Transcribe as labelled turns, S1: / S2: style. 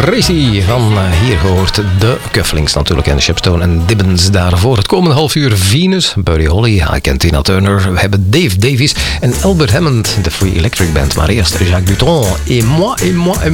S1: Tracy van hier gehoord. De Cufflinks natuurlijk en Shepstone en Dibbons daarvoor. Het komende half uur Venus, Buddy Holly, I Ken Tina Turner. We hebben Dave Davies en Albert Hammond, de Free Electric Band. Maar eerst Jacques Dutronc, et moi, et moi, et